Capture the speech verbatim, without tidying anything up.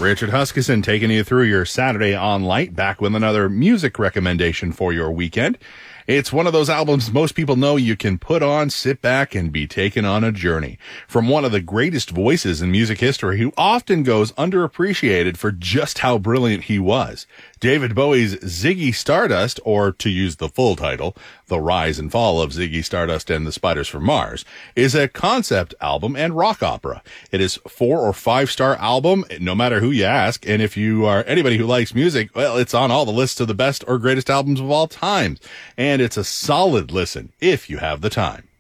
Richard Huskisson taking you through your Saturday on Light, back with another music recommendation for your weekend. It's one of those albums most people know you can put on, sit back, and be taken on a journey. From one of the greatest voices in music history, who often goes underappreciated for just how brilliant he was. David Bowie's Ziggy Stardust, or to use the full title, The Rise and Fall of Ziggy Stardust and the Spiders from Mars, is a concept album and rock opera. It is four or five star album, no matter who you ask. And if you are anybody who likes music, well, it's on all the lists of the best or greatest albums of all time. And it's a solid listen if you have the time.